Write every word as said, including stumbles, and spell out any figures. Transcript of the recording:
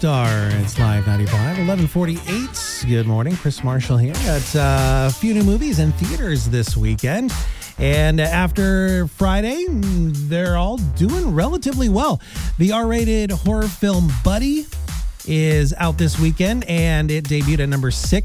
Star. It's Live ninety-five, eleven forty-eight. Good morning. Chris Marshall here. Got uh, a few new movies in theaters this weekend. And after Friday, they're all doing relatively well. The R-rated horror film Buddy is out this weekend, and it debuted at number six